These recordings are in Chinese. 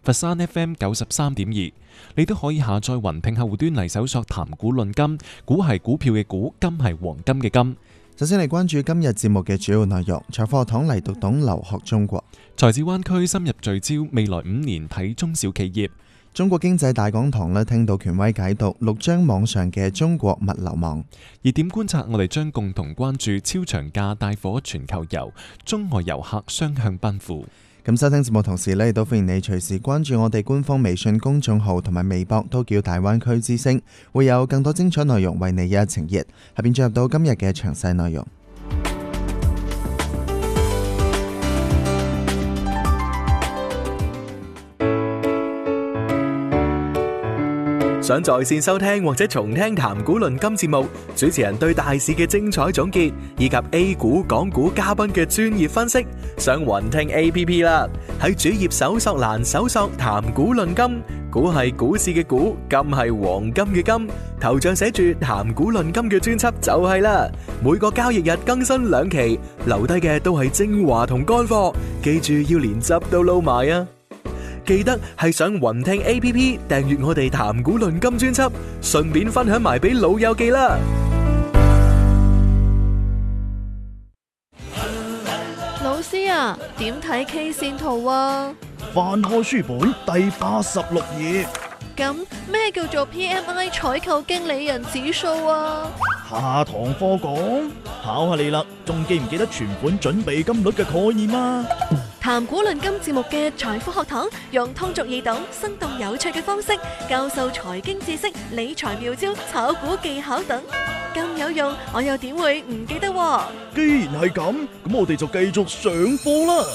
佛山 FM 93.2。你都可以下載雲聽客戶端嚟搜索談股論金，股係股票嘅股，金係黃金嘅金。 首先嚟關注今日節目嘅主要內容。財富學堂嚟讀懂留學中國。 財智灣區深入聚焦未來5年睇中小企業。 中國經濟大講堂聽到權威解讀6張網上嘅中國物流網。 熱點觀察，我哋將共同關注超長假帶火全球遊，中外遊客雙向奔赴。 咁收聽節目同時亦都歡迎你隨時關注我哋官方微信公眾號同埋微博，都叫大灣區之聲，會有更多精彩內容為你一一呈現。下邊進入到今日嘅詳細內容。 想在線收聽或者重聽談股論金節目，主持人對大市嘅精彩總結，以及 A 股、港股嘉賓嘅專業分析，上雲聽 APP 啦。喺主頁搜索欄搜索談股論金，股係股市嘅股，金係黃金嘅金，頭像寫住談股論金嘅專輯就係啦。每個交易日更新2期，留低嘅都係精華同乾貨，記住要連汁都撈埋啊！記得係上雲聽 APP 訂閱我哋談股論金專輯，順便分享埋俾老友記啦。 老師啊，點睇 K 線圖啊？ 翻開書本第86頁。 咁咩叫做 PMI 採購經理人指數啊？ 下堂課講，考下你啦，仲記唔記得存款準備金率嘅概念啊？ 談股論金節目嘅財富學堂，用通俗易懂、生動有趣嘅方式教授財經知識、理財妙招、炒股技巧等，咁有用，我又點會唔記得喎？ 既然係咁，咁我哋就繼續上課啦。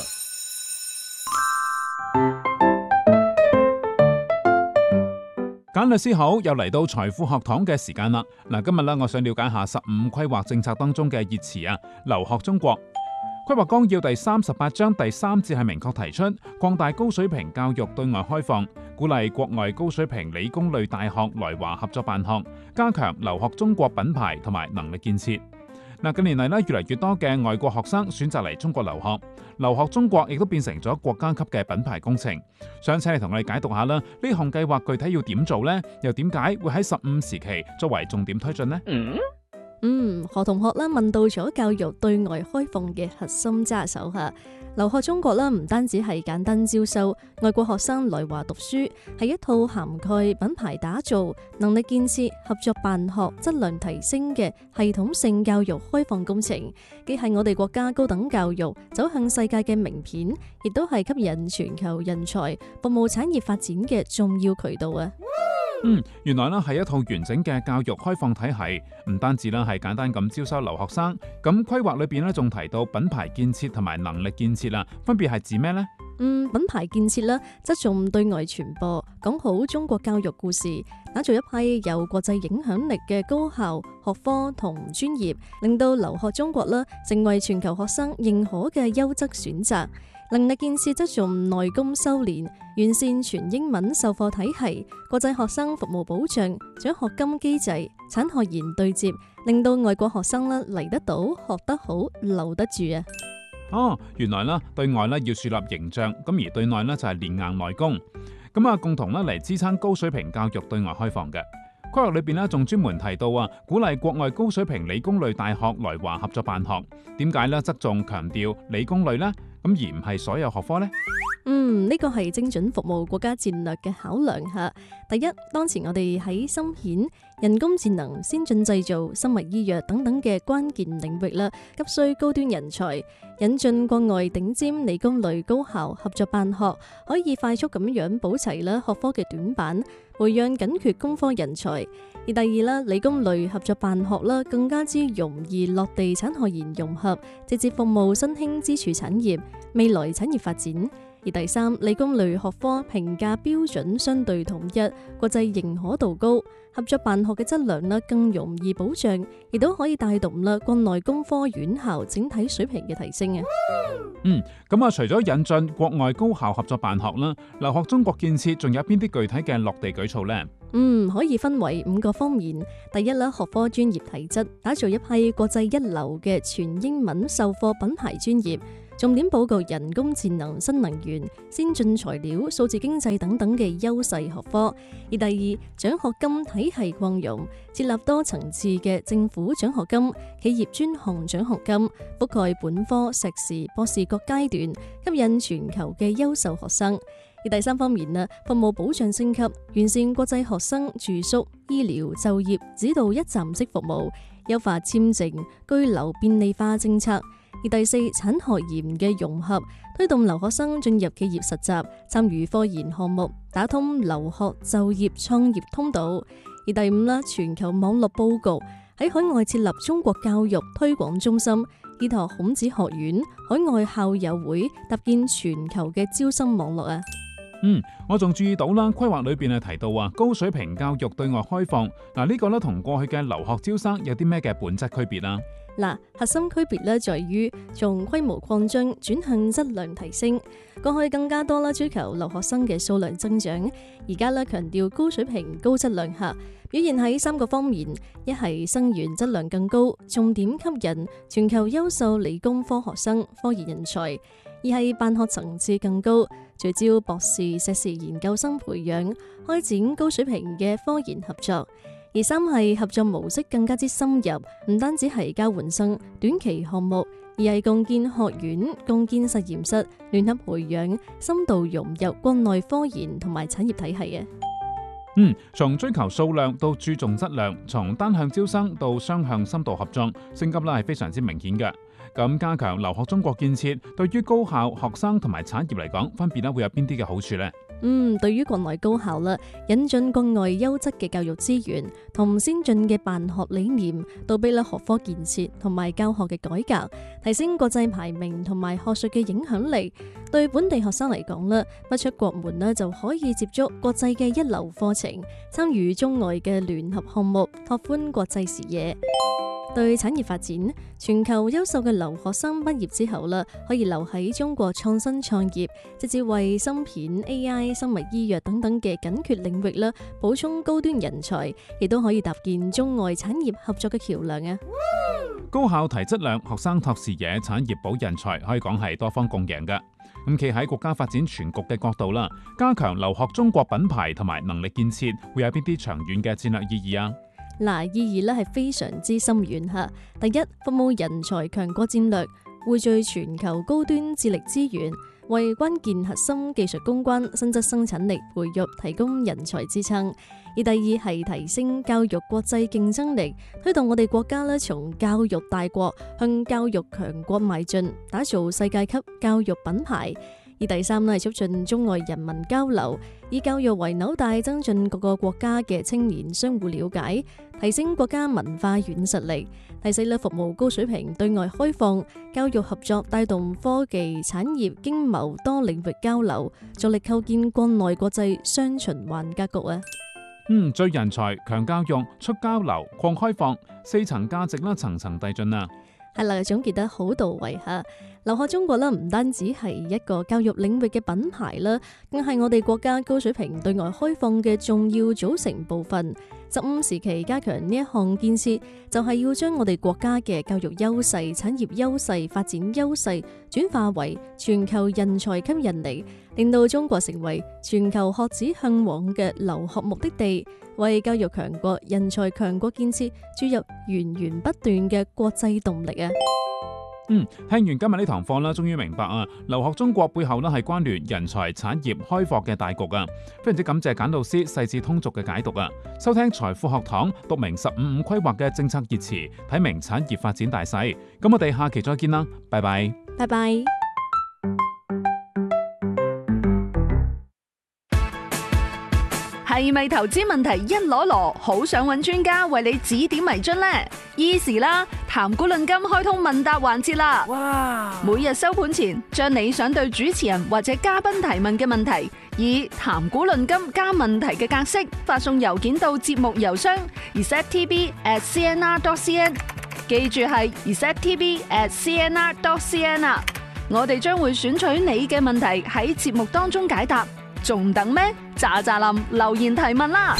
簡律師好，又嚟到財富學堂嘅時間啦。嗱，今日咧，我想了解下15規劃政策當中嘅熱詞啊，留學中國。規劃綱要第38章第3節係明確提出擴大高水平教育對外開放，鼓勵國外高水平理工類大學來華合作辦學，加強留學中國品牌同埋能力建設。嗱，近年嚟咧，越嚟越多嘅外國學生選擇嚟中國留學，留學中國亦都變成咗國家級嘅品牌工程。想請你同我哋解讀下啦，呢項計劃具體要點做呢？又點解會喺15時期作為重點推進呢？ 何同學啦問到咗教育對外開放嘅核心揸手吓，留學中國啦唔單止係簡單招收外國學生來華讀書，係一套涵蓋品牌打造、能力建設、合作辦學、質量提升嘅系統性教育開放工程，既係我哋國家高等教育走向世界嘅名片，亦都係吸引全球人才、服務產業發展嘅重要渠道啊！ 原來咧係一套完整嘅教育開放體系，唔單止啦係簡單咁招收留學生，咁規劃裏邊咧仲提到品牌建設同埋能力建設啦，分別係指咩呢？ 品牌建設啦，側重對外傳播，講好中國教育故事，打造一批有國際影響力嘅高校、學科同專業，令到留學中國啦成為全球學生認可嘅優質選擇。能力建設側重內功修煉，完善全英文授課體系，國際學生服務保障、獎學金機制、產學研對接，令到外國學生嚟得到、學得好、留得住啊！ 原來啦，對外要樹立形象，咁而對內就係練硬內功，咁啊共同嚟支撐高水平教育對外開放嘅。規劃裏邊仲專門提到鼓勵國外高水平理工類大學來華合作辦學。點解側重強調理工類呢？咁而唔係所有學科呢？ 呢個係精準服務國家戰略嘅考量吓。第一，當前我哋喺芯片、人工智能、先進製造、生物醫藥等等嘅關鍵領域啦，急需高端人才，引進國外頂尖理工類高校合作辦學，可以快速咁樣補齊啦學科嘅短板，培養緊缺工科人才。而第二啦，理工類合作辦學啦，更加之容易落地產學研融合，直接服務新興支柱產業未來產業發展。而第三，理工類學科評價標準相對統一，國際認可度高，合作辦學嘅質量更容易保障，亦都可以帶動國內工科院校整體水平嘅提升啊！ 除咗引進國外高校合作辦學啦，留學中國建設仲有邊啲具體嘅落地舉措呢？ 可以分為5個方面。第一啦，學科專業體質，打造一批國際一流嘅全英文授課品牌專業。 重點報告人工智能、新能源、先進材料、數字經濟等等嘅優勢學科。而第二，獎學金體系擴容，設立多層次嘅政府獎學金、企業專項獎學金，覆蓋本科、碩士、博士各階段，吸引全球嘅優秀學生。而第三方面呢，服務保障升級，完善國際學生住宿、醫療、就業指導一站式服務，優化簽證、居留便利化政策。而第四，產學研嘅融合，推動留學生進入企業實習，參與科研項目，打通留學、就業、創業通道。而第五啦，全球網絡佈局，喺海外設立中國教育推廣中心，依託孔子學院、海外校友會，搭建全球嘅招生網絡啊！ 我仲注意到啦，規劃裏邊提到高水平教育對外開放，呢個咧同過去嘅留學招生有啲咩嘅本質區別啊？ 核心區別咧在於從規模擴張轉向質量提升。過去更加多啦追求留學生嘅數量增長，而家咧強調高水平高質量下，表現喺3個方面：一係生源質量更高，重點吸引全球優秀理工科學生、科研人才；二係辦學層次更高，聚焦博士、碩士研究生培養，開展高水平嘅科研合作；而三係合作模式更加之深入，唔單止係交換生、短期項目，而係共建學院、共建實驗室，聯合培養，深度融入國內科研同埋產業體系嘅。 從追求數量到注重質量，從單向招生到雙向深度合作，升級啦係非常之明顯嘅。咁加強留學中國建設，對於高校、學生同埋產業嚟講，分別咧會有邊啲嘅好處呢？ 對於國內高校啦，引進國外優質嘅教育資源同先進嘅辦學理念，倒逼啦學科建設同埋教學嘅改革，提升國際排名同埋學術嘅影響力。對本地學生嚟講啦，不出國門啦就可以接觸國際嘅一流課程，參與中外嘅聯合項目，拓寬國際視野。對產業發展，全球優秀嘅留學生畢業之後啦，可以留喺中國創新創業，直接為芯片、AI、生物醫藥等等嘅緊缺領域啦，補充高端人才，亦都可以搭建中外產業合作嘅橋樑啊！ 高校提質量，學生拓視野，產業保人才，可以講係多方共贏嘅。咁企喺國家發展全局嘅角度啦，加強留學中國品牌同埋能力建設，會有邊啲長遠嘅戰略意義啊？ 意義咧係非常之深遠吓。第一，服務人才強國戰略，匯聚全球高端智力資源，為關鍵核心技術攻關、新質生產力培育提供人才支撐。而第二係提升教育國際競爭力，推動我哋國家咧從教育大國向教育強國邁進，打造世界級教育品牌。而第三咧係促進中外人民交流，以教育為紐帶，增進各個國家嘅青年相互了解，提升國家文化軟實力。第四咧，服務高水平對外開放，教育合作帶動科技、產業、經貿多領域交流，助力構建國內國際雙循環格局啊！ 聚人才、強教育、促交流、擴開放，四層價值啦，層層遞進啊！ 係啦，總結得好到位吓。留學中國啦，唔單止係一個教育領域嘅品牌啦，更係我哋國家高水平對外開放嘅重要組成部分。15時期加強呢一項建設，就係要將我哋國家嘅教育優勢、產業優勢、發展優勢轉化為全球人才吸引力，令到中國成為全球學子向往嘅留學目的地，為教育強國、人才強國建設注入源源不斷嘅國際動力啊！ 聽完今日呢堂課啦，終於明白啊！留學中國背後呢係關聯人才、產業開放嘅大局啊！非常之感謝簡老師細緻通俗嘅解讀啊！收聽財富學堂，讀明15規劃嘅政策熱詞，睇明產業發展大勢。咁我哋下期再見啦，拜拜！ 拜拜！ 係咪投資問題一籮籮，好想揾專家為你指點迷津呢？Easy 啦，談股論金開通問答環節啦！哇！每日收盤前，將你想對主持人或者嘉賓提問嘅問題，以談股論金加問題嘅格式發送郵件到節目郵箱 receptv@cnr.cn， 記住係 receptv@cnr.cn 啊！我哋將會選取你嘅問題喺節目當中解答，仲等咩？喳喳林留言提問啦！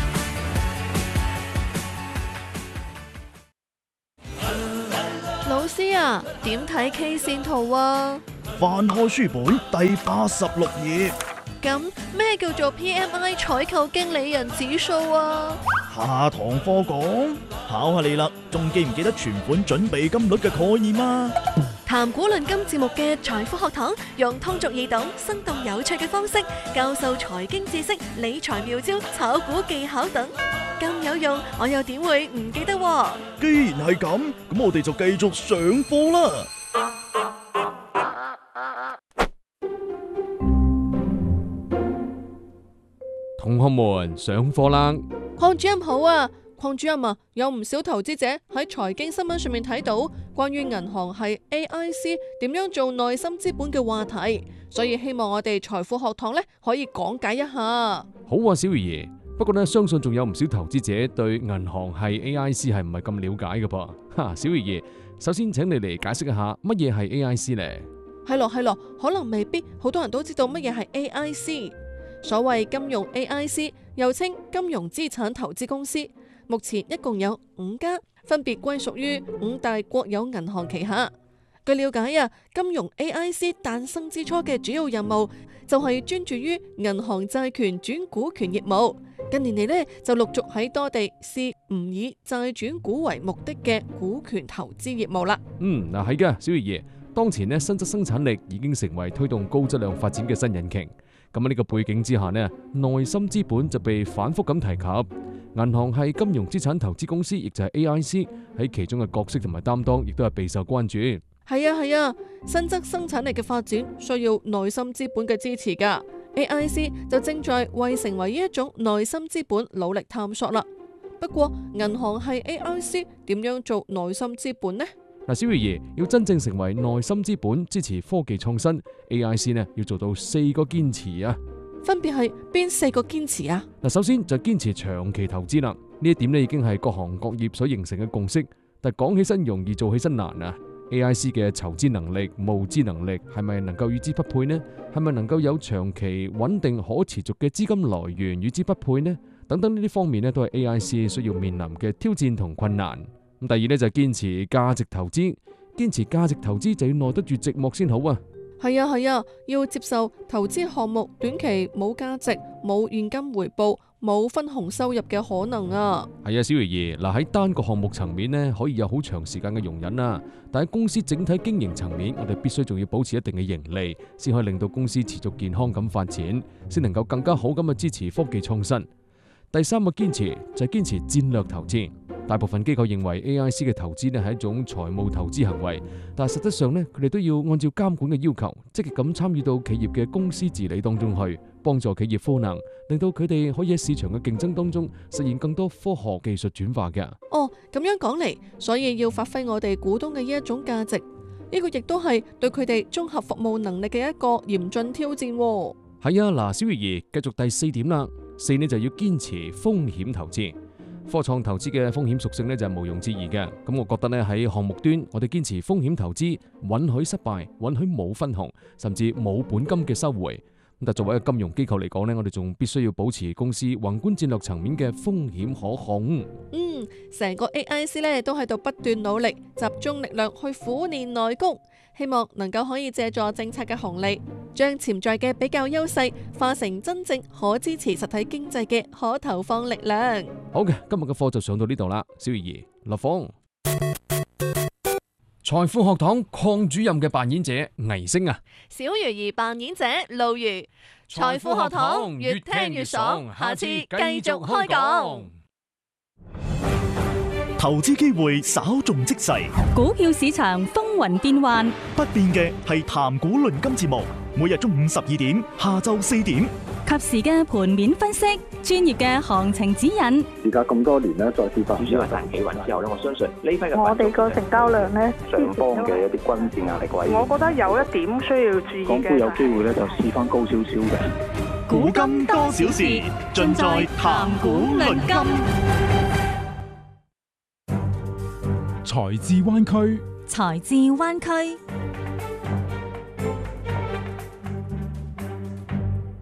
老師師啊，點睇 K 線圖啊？ 翻開書本第86頁。 咁咩叫做 PMI 採購經理人指數啊？ 下堂課講，考下你啦，仲記唔記得存款準備金率嘅概念啊？ 談股論金節目嘅財富學堂，用通俗易懂、生動有趣嘅方式教授財經知識、理財妙招、炒股技巧等，咁有用，我又點會唔記得喎？ 既然係咁，咁我哋就繼續上課啦。 同學們上課啦！ 鄺主任好啊，鄺主任啊，有唔少投資者喺財經新聞上面睇到關於銀行係 AIC 點樣做內心資本嘅話題，所以希望我哋財富學堂呢可以講解一下。 好啊，小魚兒。不過呢，相信仲有唔少投資者對銀行係 AIC 係唔係咁了解嘅噃。哈，小魚兒，首先請你嚟解釋一下乜嘢係 AIC 呢？ 係咯，可能未必好多人都知道乜嘢係 AIC。所謂金融 AIC， 又稱金融資產投資公司，目前一共有5家，分別歸屬於5大國有銀行旗下。據了解啊，金融 AIC 誕生之初嘅主要任務就係專注於銀行債權轉股權業務。近年嚟呢，就陸續喺多地試唔以債轉股為目的嘅股權投資業務啦。 嗱係嘅，小魚爺，當前呢，新質生產力已經成為推動高質量發展嘅新引擎。咁喺呢個背景之下呢，內心資本就被反覆咁提及。銀行係金融資產投資公司，亦就係 AIC 喺其中嘅角色同埋擔當，亦都係備受關注。 係啊，新質生產力嘅發展需要內心資本嘅支持噶。AIC 就正在為成為呢一種內心資本努力探索啦。不過銀行係 AIC 點樣做內心資本呢？ 小魚爺，要真正成為內心資本，支持科技創新 ，AIC 呢要做到4個堅持啊。 分別係邊4個堅持啊？ 首先就堅持長期投資啦。呢一點呢已經係各行各業所形成嘅共識，但講起身容易，做起身難啊。AIC 嘅籌資能力、募資能力係咪能夠與之匹配呢？係咪能夠有長期穩定可持續嘅資金來源與之匹配呢？等等呢啲方面呢，都係 AIC 需要面臨嘅挑戰同困難。咁第二呢，就係堅持價值投資，堅持價值投資就要耐得住寂寞先好啊。 係啊，要接受投資項目短期冇價值、冇現金回報、冇分紅收入嘅可能啊。 係啊，小魚兒，喺單個項目層面呢，可以有好長時間嘅容忍啦，但喺公司整體經營層面，我哋必須仲要保持一定嘅盈利，先可以令到公司持續健康咁發展，先能夠更加好咁去支持科技創新。第3個堅持就係堅持戰略投資。大部分機構認為 AIC 嘅投資呢係一種財務投資行為，但係實質上呢，佢哋都要按照監管嘅要求，積極咁參與到企業嘅公司治理當中去，幫助企業賦能，令到佢哋可以喺市場嘅競爭當中實現更多科學技術轉化嘅。 哦，咁樣講嚟，所以要發揮我哋股東嘅呢一種價值，呢個亦都係對佢哋綜合服務能力嘅一個嚴峻挑戰。 係啊，小魚兒，繼續第4點啦。4呢就要堅持風險投資。科創投資嘅風險屬性呢就係毋庸置疑嘅。咁我覺得呢，喺項目端，我哋堅持風險投資，允許失敗，允許冇分紅，甚至冇本金嘅收回。咁但作為一個金融機構嚟講呢，我哋仲必須要保持公司宏觀戰略層面嘅風險可控。 成個 AIC 呢都喺度不斷努力，集中力量去苦練內功，希望能夠可以借助政策嘅紅利，將潛在嘅比較優勢化成真正可支持實體經濟嘅可投放力量。 好嘅，今日嘅課就上到呢度啦。小魚兒立峰，財富學堂鄺主任嘅扮演者倪星啊， 小魚兒扮演者路如。財富學堂越聽越爽，下次繼續開講。 投資機會稍縱即逝， 股票市場風雲變幻， 不變嘅係談股論金節目，每日中午12點，下晝4點， 及時嘅盤面分析，專業嘅行情指引。 而家咁多年咧，再次發展主要係企穩之後咧，我相信呢批嘅我哋個成交量咧， 上方嘅一啲均線壓力位， 我覺得有一點需要注意嘅。 港股有機會咧就試翻高少少嘅。 古今多少事，盡在談股論金。 財智灣區， 財智灣區。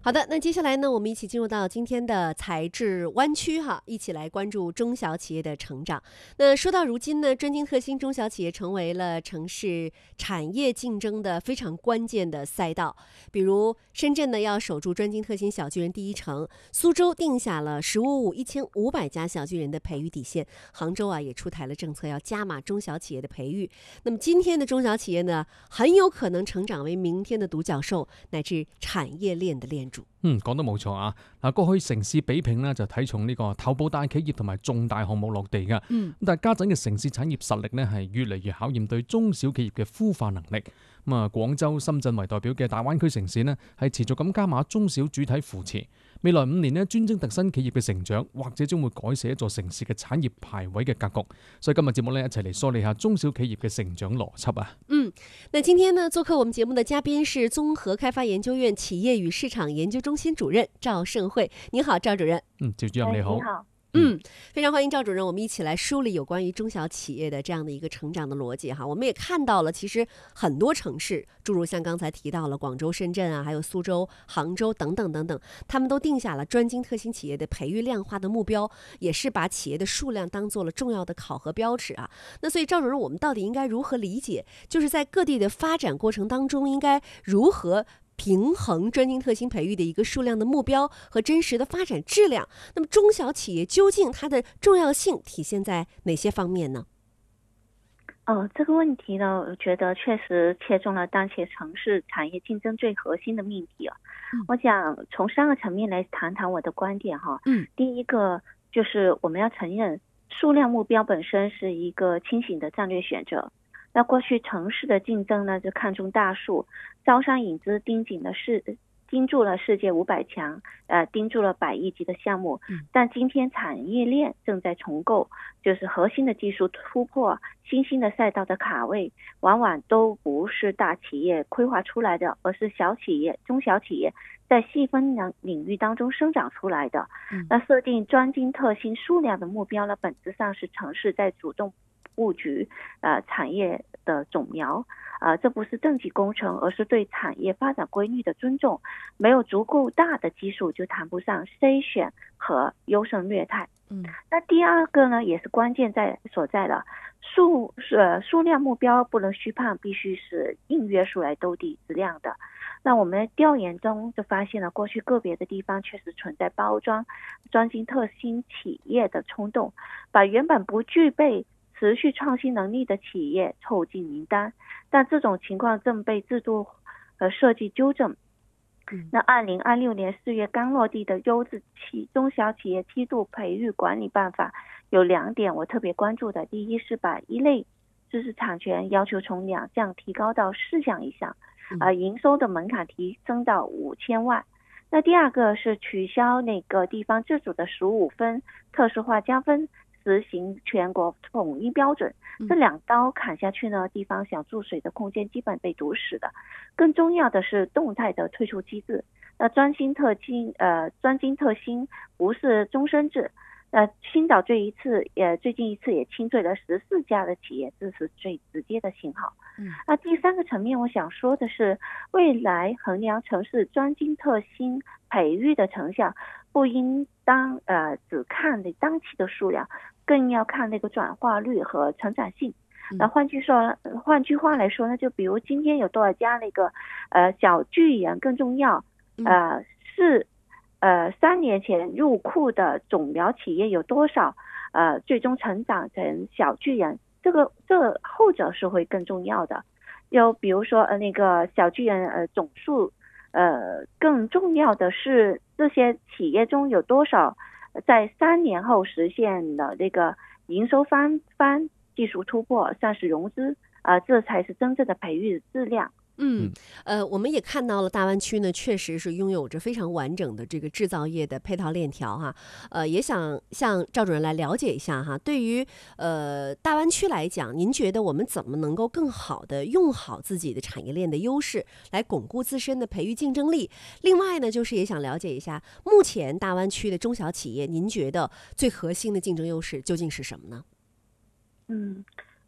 好的，那接下来呢，我们一起进入到今天的财智湾区哈，一起来关注中小企业的成长。那说到如今呢，专精特新中小企业成为了城市产业竞争的非常关键的赛道。比如深圳呢要守住专精特新小巨人第一城，苏州定下了15五1500家小巨人的培育底线，杭州啊也出台了政策要加码中小企业的培育。那么今天的中小企业呢，很有可能成長為明天的獨角獸，乃至產業鏈的鏈主。 講得冇錯啊！嗱，過去城市比拼呢就睇重呢個頭部大企業同埋重大項目落地㗎。但係家陣嘅城市產業實力呢係越嚟越考驗對中小企業嘅孵化能力。咁啊，廣州、深圳為代表嘅大灣區城市呢係持續咁加碼中小主體扶持。未來5年呢，專精特新企業嘅成長，或者將會改寫一座城市嘅產業排位嘅格局。所以今日節目呢，一齊嚟梳理下中小企業嘅成長邏輯啊。 那今天呢，做客我們節目的嘉賓是綜合開發研究院企業與市場研究中心主任趙盛惠。你好，趙主任。 趙主任你好。 你好。 非常歡迎趙主任，我們一起來梳理有關於中小企業的這樣的一個成長的邏輯哈。我們也看到了，其實很多城市，諸如像剛才提到了廣州、深圳啊，還有蘇州、杭州等等等等，他們都定下了專精特新企業的培育量化的目標，也是把企業的數量當做了重要的考核標尺啊。那所以趙主任，我們到底應該如何理解，就是在各地的發展過程當中，應該如何平衡專精特新培育的一個數量的目標和真實的發展質量？那麼中小企業究竟它的重要性體現在哪些方面呢？ 這個問題呢，我覺得確實切中了當前城市產業競爭最核心的命題啊。我想從3個層面來談談我的觀點哈。第一個就是我們要承認數量目標本身是一個清醒的戰略選擇。那過去城市的競爭呢，就看重大數，招商引資盯住了世界500強，盯住了100億級的項目。但今天產業鏈正在重構，就是核心的技術突破、新興的賽道的卡位，往往都不是大企業規劃出來的，而是小企業、中小企業在細分領域當中生長出來的。那設定專精特新數量的目標呢，本質上是城市在主動布局產業的種苗，這不是政績工程，而是對產業發展規律的尊重。沒有足夠大的基數，就談不上篩選和優勝劣汰。那第二個呢，也是關鍵所在的數量目標不能虛胖，必須是硬約出來兜底質量的。那我們調研中就發現了，過去個別的地方確實存在包裝專精特新企業的衝動，把原本不具備持續創新能力的企業湊進名單，但這種情況正被制度和設計糾正。那2026年4月剛落地的優質中小企業梯度培育管理辦法有2點我特別關注的。第一是把一類知識產權要求從2項提高到4項以上，營收的門檻提升到5000萬。那第二個是取消那個地方自主的15分特殊化加分，實行全國統一標準。這2刀砍下去呢，地方想注水的空間基本被堵死的。更重要的是動態的退出機制。那專精特新不是終身制。青島最近一次也清退了14家的企業，這是最直接的信號。那第3個層面我想說的是，未來衡量城市專精特新培育的成效，不應當只看那當期的數量，更要看那個轉化率和成長性。那換句話來說呢，就比如今天有多少家那個小巨人更重要，是3年前入庫的種苗企業有多少最終成長成小巨人，這後者是會更重要的。又比如說那個小巨人總數，更重要的是這些企業中有多少在3年後實現了那個營收翻番、技術突破、上市融資，這才是真正的培育質量。 我們也看到了大灣區呢，確實是擁有着非常完整的這個製造業的配套鏈條哈。也想向趙主任來了解一下哈，對於大灣區來講，您覺得我們怎麼能夠更好的用好自己的產業鏈的優勢，來鞏固自身的培育競爭力？另外呢，就是也想了解一下，目前大灣區的中小企業，您覺得最核心的競爭優勢究竟是什麼呢？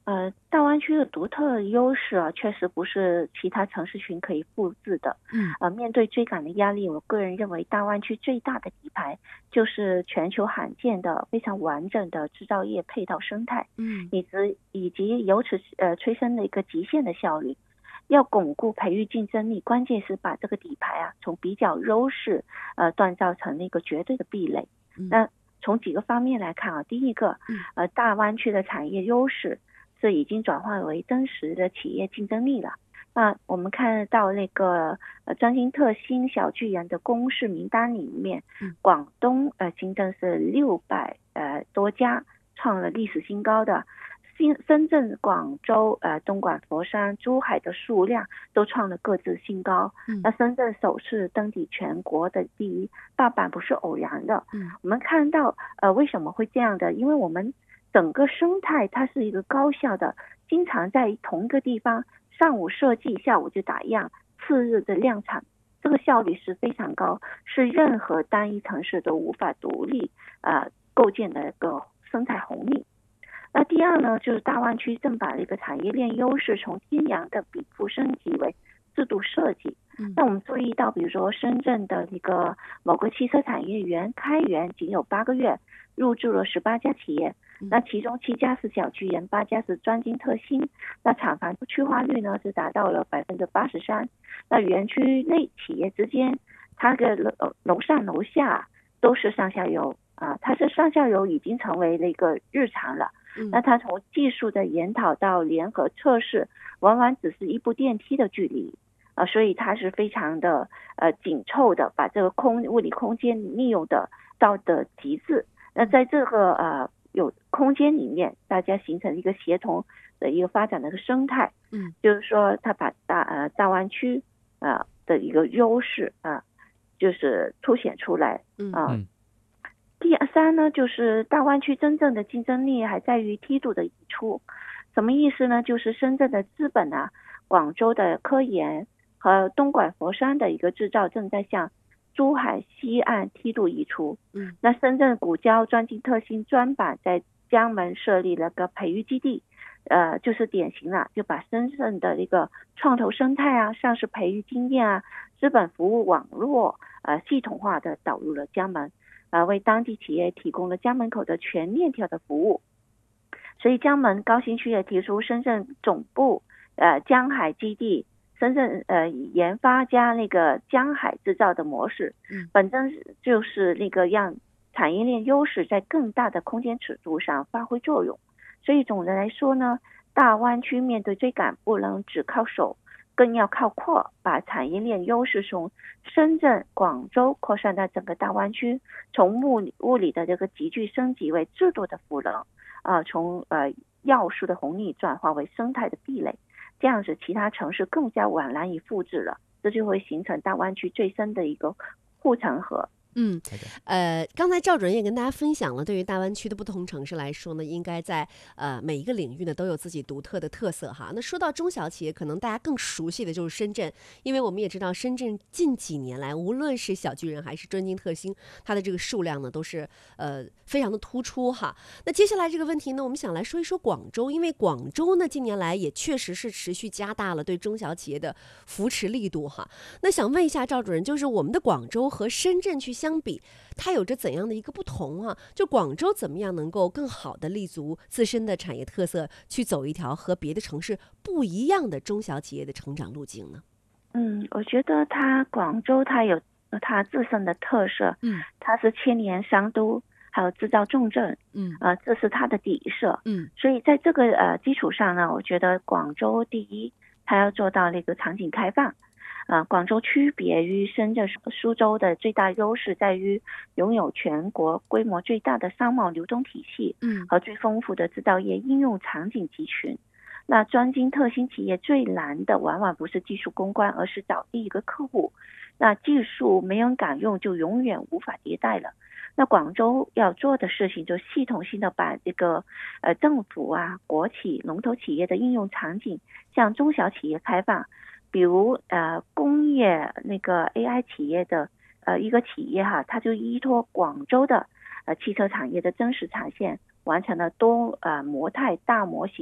大湾区的独特优势啊，确实不是其他城市群可以复制的。面对追赶的压力，我个人认为大湾区最大的底牌就是全球罕见的非常完整的制造业配套生态，以及由此催生的一个极限的效率。要巩固培育竞争力，关键是把这个底牌啊从比较优势锻造成那个绝对的壁垒。那从几个方面来看啊，第一个，大湾区的产业优势是已经转化为真实的企业竞争力了。那我们看到那个专精特新小巨人的公示名单里面，广东新增是600多家，创了历史新高的。深圳、广州、东莞、佛山、珠海的数量都创了各自新高。那深圳首次登顶全国的第一大板不是偶然的。我们看到为什么会这样的？因为我们整个生态它是一个高效的，经常在同一个地方上午设计，下午就打样，次日的量产，这个效率是非常高，是任何单一城市都无法独立构建的一个生态红利。那第二呢，就是大湾区正把这个产业链优势从天然的禀赋升级为制度设计。那我们注意到，比如说深圳的一个某个汽车产业园开园仅有8个月，入驻了18家企业，那其中7家是小巨人，8家是专精特新。那厂房区化率呢是达到了83%。那园区内企业之间，它的楼上楼下都是上下游它是上下游已经成为了一个日常了。那它从技术的研讨到联合测试，往往只是一部电梯的距离所以它是非常的紧凑的，把这个物理空间利用到的极致。那在这个有空间里面，大家形成一个协同的一个发展的一个生态。就是说它把大湾区的一个优势就是凸显出来。第三呢，就是大湾区真正的竞争力还在于梯度的溢出。什么意思呢？就是深圳的资本广州的科研和东莞佛山的一个制造正在向珠海西岸梯度溢出。那深圳古交专精特新专板在江门设立了个培育基地，就是典型了，就把深圳的一个创投生态上市培育经验资本服务网络系统化的导入了江门。为当地企业提供了家门口的全链条的服务。所以江门高新区也提出深圳总部江海基地，深圳研发加那个江海制造的模式，本身就是那个让产业链优势在更大的空间尺度上发挥作用。所以总的来说呢，大湾区面对追赶不能只靠手，更要靠扩，把产业链优势从深圳、广州扩散到整个大湾区，从物理的这个急剧升级为制度的赋能从要素的红利转化为生态的壁垒，这样子其他城市更加难以复制了，这就会形成大湾区最深的一个护城河。 刚才赵主任也跟大家分享了，对于大湾区的不同城市来说呢，应该在每一个领域呢都有自己独特的特色哈。那说到中小企业，可能大家更熟悉的就是深圳，因为我们也知道深圳近几年来，无论是小巨人还是专精特新，它的这个数量呢都是非常的突出哈。那接下来这个问题呢，我们想来说一说广州，因为广州呢近年来也确实是持续加大了对中小企业的扶持力度哈。那想问一下赵主任，就是我们的广州和深圳去相比，它有着怎样的一个不同就广州怎么样能够更好的立足自身的产业特色，去走一条和别的城市不一样的中小企业的成长路径呢？ 我觉得广州它有它自身的特色，它是千年商都，还有制造重镇，这是它的底色，所以在这个基础上呢，我觉得广州第一，它要做到那个场景开放。广州区别于深圳、苏州的最大优势在于拥有全国规模最大的商贸流通体系，和最丰富的制造业应用场景集群。那专精特新企业最难的往往不是技术攻关，而是找第一个客户。那技术没人敢用，就永远无法迭代了。那广州要做的事情就系统性的把这个政府国企、龙头企业的应用场景向中小企业开放。比如工业那个 AI 企业的一个企业它就依托广州的汽车产业的真实产线，完成了多模态大模型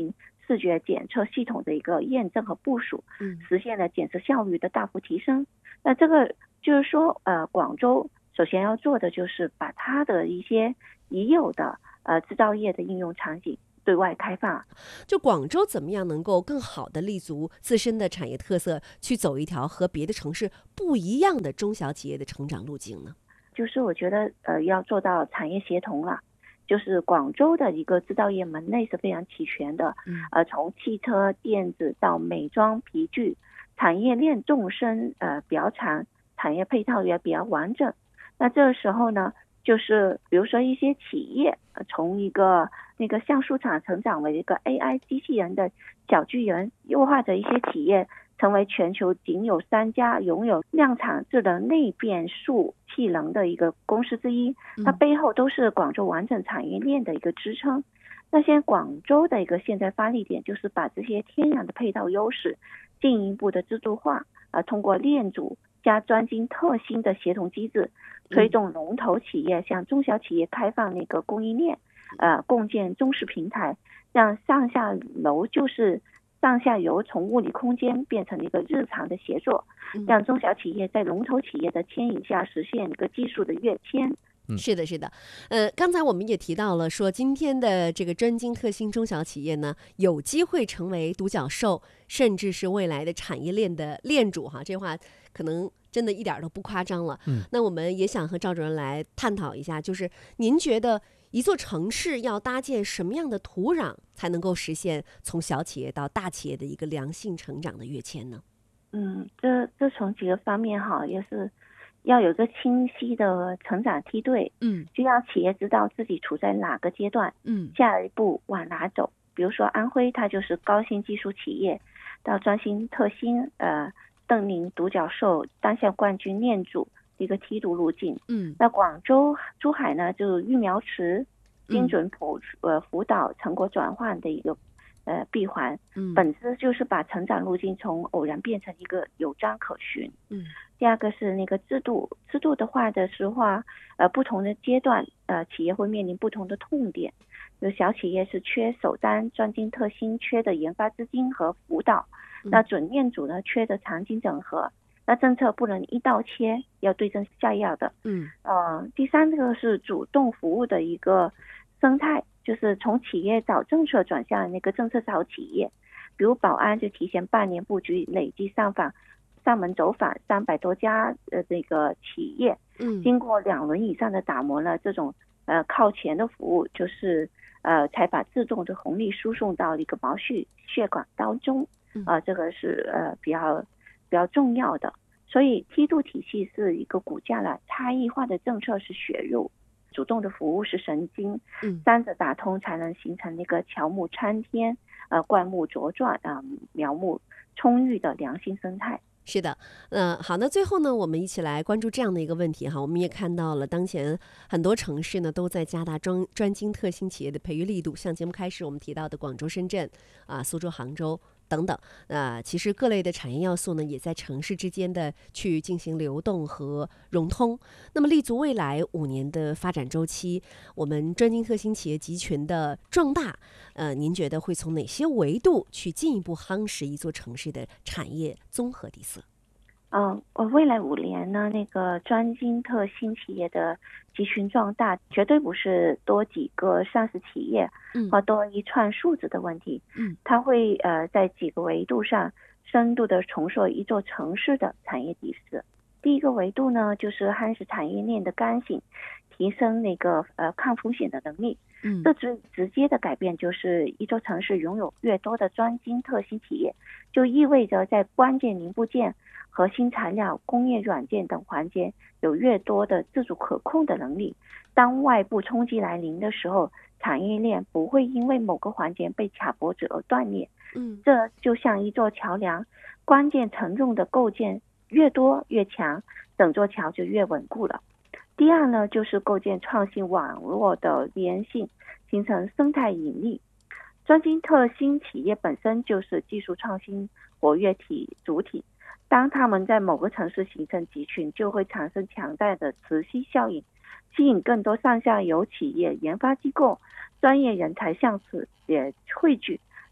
视觉检测系统的一个验证和部署，实现了检测效率的大幅提升。那这个就是说，广州首先要做的就是把它的一些已有的制造业的应用场景对外开放。 就广州怎么样能够更好的立足自身的产业特色，去走一条和别的城市不一样的中小企业的成长路径呢？ 就是我觉得要做到产业协同了。就是广州的一个制造业门类是非常齐全的，从汽车、电子到美妆、皮具，产业链纵深比较长，产业配套也比较完整。那这个时候呢，就是比如说一些企业从一个那个橡树厂成长为一个 AI 机器人的小巨人，又或者一些企业成为全球仅有3家拥有量产智能内变速气能的一个公司之一，它背后都是广州完整产业链的一个支撑。那现在广州的一个现在发力点就是把这些天然的配套优势进一步的制度化，通过链组加专精特新的协同机制，推动龙头企业向中小企业开放那个供应链，共建中式平台，让上下游从物理空间变成一个日常的协作，让中小企业在龙头企业的牵引下实现一个技术的跃迁。 是的，是的，刚才我们也提到了，说今天的这个专精特新中小企业呢，有机会成为独角兽，甚至是未来的产业链的链主哈，这话可能真的一点都不夸张了。那我们也想和赵主任来探讨一下，就是您觉得一座城市要搭建什么样的土壤，才能够实现从小企业到大企业的一个良性成长的跃迁呢？ 这从几个方面哈，也是要有个清晰的成长梯队，就让企业知道自己处在哪个阶段，下一步往哪走。比如说安徽，它就是高新技术企业，到专精特新，邓宁独角兽、单项冠军链组一个梯度路径。那广州、珠海呢，就是育苗池、精准辅导、成果转换的一个闭环，本质就是把成长路径从偶然变成一个有章可循。第二个是那个制度的话的实话，不同的阶段，企业会面临不同的痛点。有小企业是缺首单、专精特新，缺的研发资金和辅导；那准链组呢，缺的场景整合。那政策不能一刀切，要对症下药的。第三个是主动服务的一个生态，就是从企业找政策转向那个政策找企业。比如宝安就提前半年布局，累计上门走访300多家这个企业，经过2轮以上的打磨了这种靠前的服务，就是才把自动的红利输送到一个毛细血管当中，这个是比较重要的。所以梯度体系是一个骨架了，差异化的政策是血肉，主动的服务是神经，三者打通才能形成那个乔木参天，灌木茁壮，苗木充裕的良性生态。 是的，好，那最后呢，我们一起来关注这样的一个问题哈。我们也看到了，当前很多城市呢都在加大专精特新企业的培育力度，像节目开始我们提到的广州、深圳苏州、杭州等等，其实各类的产业要素呢，也在城市之间的去进行流动和融通。那么立足未来5年的发展周期，我们专精特新企业集群的壮大，您觉得会从哪些维度去进一步夯实一座城市的产业综合底色？ 未来5年呢，那个专精特新企业的集群壮大，绝对不是多几个上市企业，或多一串数字的问题。它会在几个维度上深度的重塑一座城市的产业底色。第一个维度呢，就是夯实产业链的刚性，提升那个抗风险的能力。这直接的改变就是一座城市拥有越多的专精特新企业，就意味着在关键零部件、核心材料、工业软件等环节有越多的自主可控的能力。当外部冲击来临的时候，产业链不会因为某个环节被卡脖子而断裂。这就像一座桥梁，关键承重的构件越多越强，整座桥就越稳固了。第二呢，就是构建创新网络的连性，形成生态引力。专精特新企业本身就是技术创新活跃体主体，当他们在某个城市形成集群，就会产生强大的磁吸效应，吸引更多上下游企业、研发机构、专业人才向此也汇聚，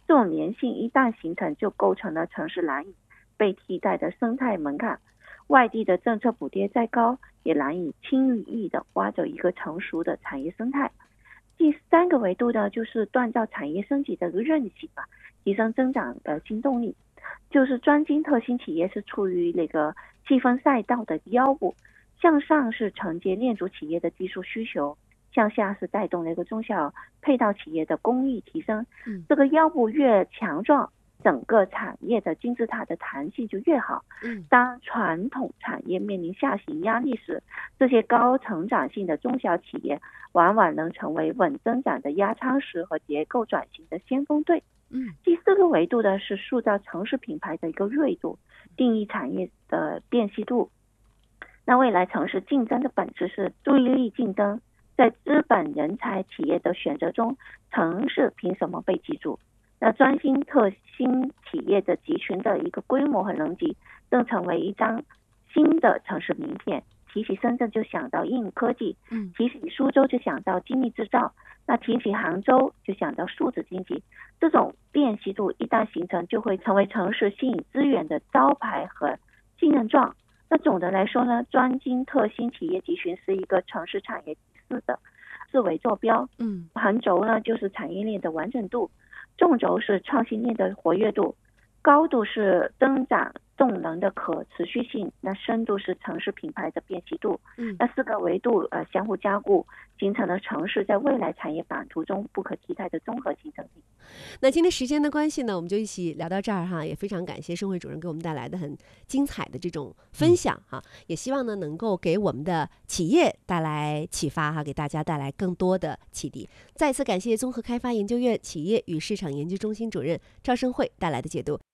这种粘性一旦形成，就构成了城市难以被替代的生态门槛。外地的政策补贴再高，也难以轻易的挖走一个成熟的产业生态。第三个维度呢，就是锻造产业升级的韧性吧，提升增长的新动力。就是专精特新企业是处于那个细分赛道的腰部，向上是承接链组企业的技术需求，向下是带动那个中小配套企业的工艺提升。这个腰部越强壮，整个产业的金字塔的弹性就越好。当传统产业面临下行压力时，这些高成长性的中小企业往往能成为稳增长的压舱石和结构转型的先锋队。第四个维度呢，是塑造城市品牌的一个锐度，定义产业的辨析度。那未来城市竞争的本质是注意力竞争，在资本人才企业的选择中，城市凭什么被记住？那专精特新企业的集群的一个规模和能级，正成为一张新的城市名片。提起深圳就想到硬科技，提起苏州就想到精密制造，那提起杭州就想到数字经济。这种辨析度一旦形成，就会成为城市吸引资源的招牌和信任状。那总的来说呢，专精特新企业集群是一个城市产业4的4维坐标。横轴呢就是产业链的完整度，纵轴是创新链的活跃度，高度是增长动能的可持续性，那深度是城市品牌的辨析度。那4个维度相互加固，形成了城市在未来产业版图中不可替代的综合竞争力。 那今天时间的关系呢，我们就一起聊到这儿哈，也非常感谢盛慧主任给我们带来的很精彩的这种分享哈，也希望呢能够给我们的企业带来启发哈，给大家带来更多的启迪。再次感谢综合开发研究院企业与市场研究中心主任赵盛慧带来的解读。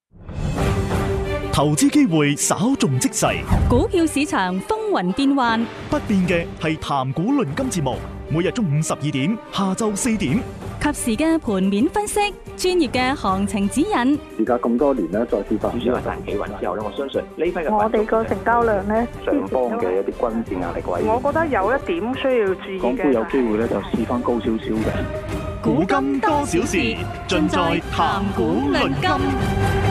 投資機會稍縱即逝， 股票市場風雲變幻， 不變嘅係談股論金節目，每日中午12點、下晝4點， 及時嘅盤面分析，專業嘅行情指引。 時隔咁多年呢，再次發主要係大企穩之後呢，我相信呢批嘅我哋個成交量呢， 上方嘅一啲均線壓力位， 我覺得有一點需要注意嘅， 港股有機會呢就試翻高少少嘅。 古今多少事，盡在談股論金。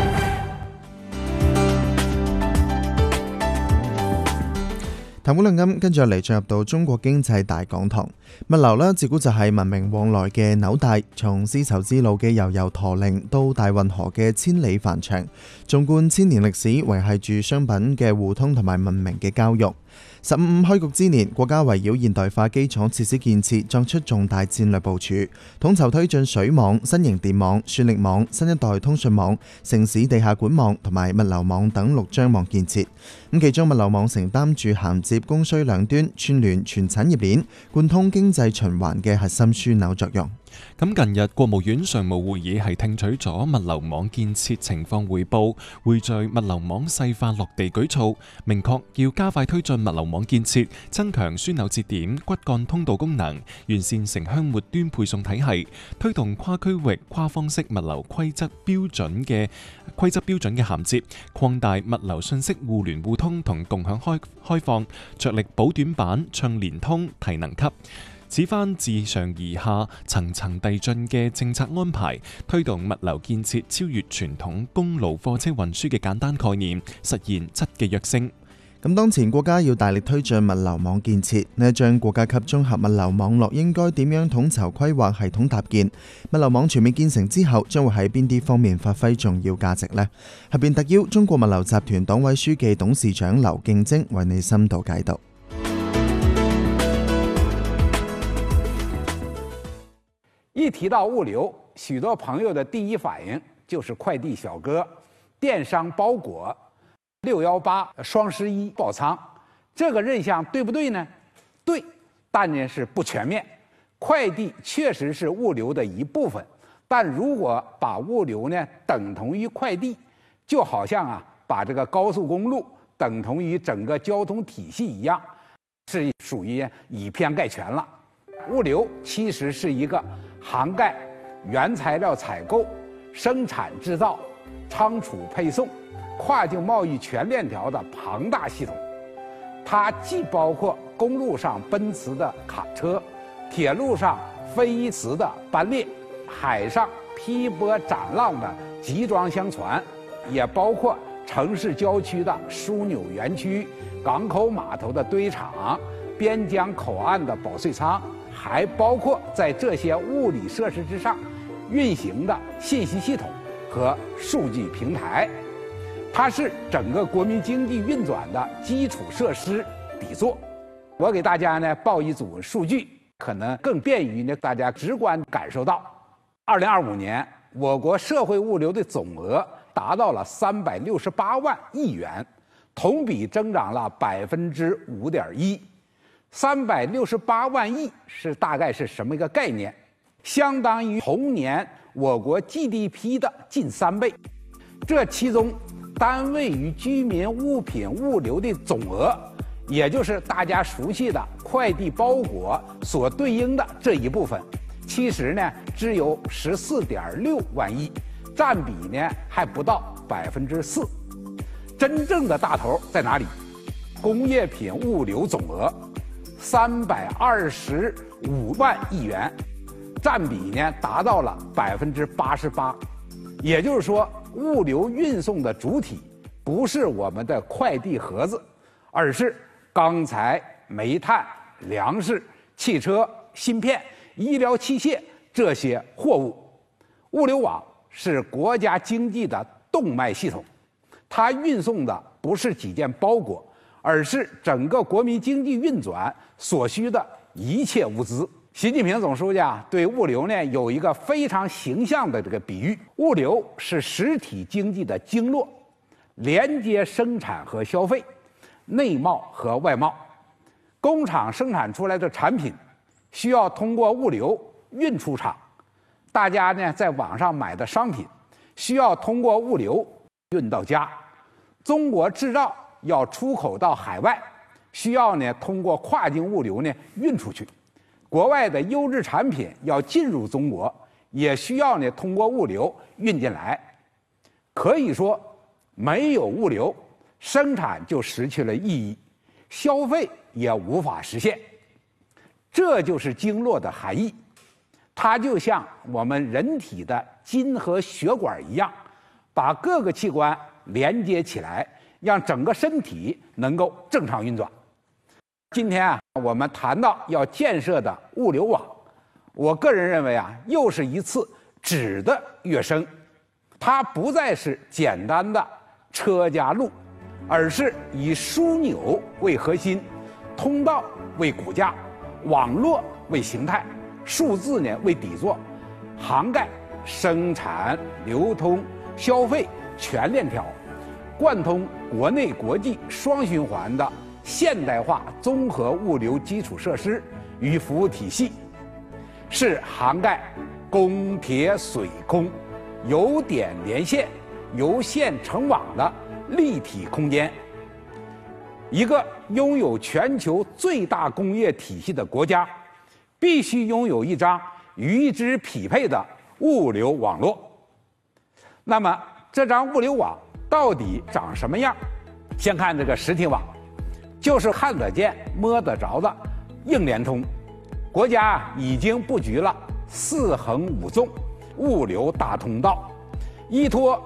談股論金，跟住嚟進入到中國經濟大講堂。物流呢，自古就係文明往來嘅紐帶，從絲綢之路嘅悠悠駝鈴到大運河嘅千里帆長，縱觀千年歷史，維繫住商品嘅互通同埋文明嘅交易。15開局之年，國家圍繞現代化基礎設施建設作出重大戰略部署，統籌推進水網、新型電網、算力網、新一代通訊網、城市地下管網同埋物流網等6張網建設。其中物流網承擔住銜接供需兩端、串聯全產業鏈、貫通經濟循環嘅核心樞紐作用。 咁近日國務院常務會議係聽取咗物流網建設情況彙報，匯聚物流網細化落地舉措，明確要加快推進物流網建設，增強樞紐節點、骨幹通道功能，完善城鄉末端配送體系，推動跨區域、跨方式物流規則標準嘅銜接，擴大物流信息互聯互通同共享開放，着力補短板、暢連通、提能級。此番自上而下、層層遞進嘅政策安排，推動物流建設超越傳統公路貨車運輸嘅簡單概念，實現質嘅躍升。 咁當前國家要大力推進物流網建設，呢一張國家級綜合物流網絡應該點樣統籌規劃、系統搭建？物流網全面建成之後，將會喺邊啲方面發揮重要價值呢？下邊特邀中國物流集團黨委書記、董事長劉敬晶為你深度解讀。 一提到物流，許多朋友的第一反應就是快遞小哥、電商包裹、618、雙11爆倉，這個印象對不對呢？對，但呢是不全面。快遞確實是物流的一部分，但如果把物流呢等同於快遞，就好像把這個高速公路等同於整個交通體系一樣，是屬於以偏概全了。物流其實是一個涵蓋原材料採購、生產製造、倉儲配送、跨境貿易全鏈條的龐大系統。它既包括公路上奔馳的卡車、鐵路上飛馳的班列、海上劈波斩浪的集装箱船，也包括城市郊区的枢纽园区、港口码头的堆场、边疆口岸的保税仓，还包括在这些物理设施之上运行的信息系统和数据平台。它是整个国民经济运转的基础设施底座。我给大家呢报一组数据，可能更便于呢大家直观感受到。2025年，我国社会物流的总额达到了368万亿元，同比增长了5.1%。368万亿大概是什么一个概念？相当于同年我国 GDP 的近3倍。这其中，单位与居民物品物流的总额，也就是大家熟悉的快递包裹所对应的这一部分，其实呢只有14.6万亿，占比呢还不到4%。真正的大头在哪里？工业品物流总额325万亿元，占比呢达到了88%。也就是说，物流运送的主体不是我们的快递盒子，而是钢材、煤炭、粮食、汽车、芯片、医疗器械这些货物。物流网是国家经济的动脉系统，它运送的不是几件包裹，而是整个国民经济运转所需的一切物资。习近平总书记对物流呢有一个非常形象的这个比喻：物流是实体经济的经络，连接生产和消费、内贸和外贸。工厂生产出来的产品需要通过物流运出厂，大家呢在网上买的商品需要通过物流运到家。中国制造要出口到海外，需要呢通过跨境物流呢运出去。国外的优质产品要进入中国，也需要呢通过物流运进来。可以说，没有物流，生产就失去了意义，消费也无法实现。这就是经络的含义，它就像我们人体的筋和血管一样，把各个器官连接起来，让整个身体能够正常运转。今天我们谈到要建设的物流网，我个人认为又是一次质的跃升。它不再是简单的车加路，而是以枢纽为核心，通道为骨架，网络为形态，数字呢为底座，涵盖生产、流通、消费全链条，贯通国内国际双循环的现代化综合物流基础设施与服务体系，是涵盖公铁水空、由点连线、由线成网的立体空间。一个拥有全球最大工业体系的国家，必须拥有一张与之匹配的物流网络。那么，这张物流网到底长什么样？先看这个实体网，就是看得见、摸得着的硬联通。国家已经布局了4横5纵物流大通道，依托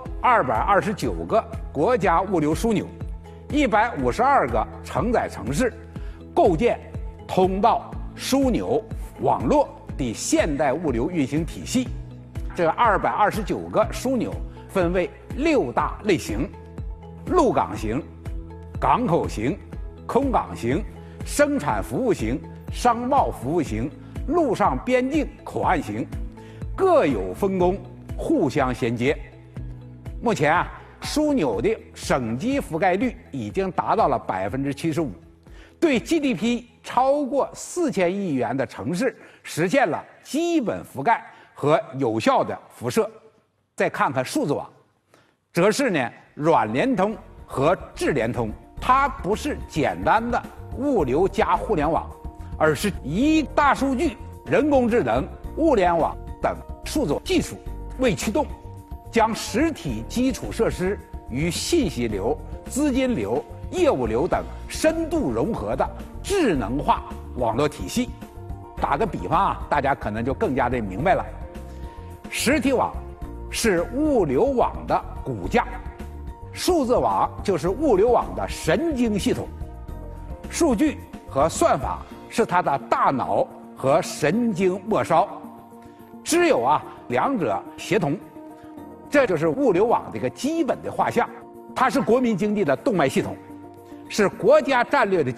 229个国家物流枢纽、152个承载城市，构建通道、枢纽、网络的现代物流运行体系。这229个枢纽分为6大类型：陆港型、港口型、空港型、生产服务型、商贸服务型、陆上边境口岸型，各有分工，互相衔接。目前枢纽的省级覆盖率已经达到了75%，对 GDP 超过4000亿元的城市实现了基本覆盖和有效的辐射。再看看数字网，则是呢软联通和智联通，它不是简单的物流加互联网，而是以大数据、人工智能、物联网等数字技术为驱动，将实体基础设施与信息流、资金流、业务流等深度融合的智能化网络体系。打个比方大家可能就更加的明白了。 实体网是物流网的骨架，数字网就是物流网的神经系统，数据和算法是它的大脑和神经末梢，只有两者协同，这就是物流网的一个基本的画像。它是国民经济的动脉系统，是国家战略的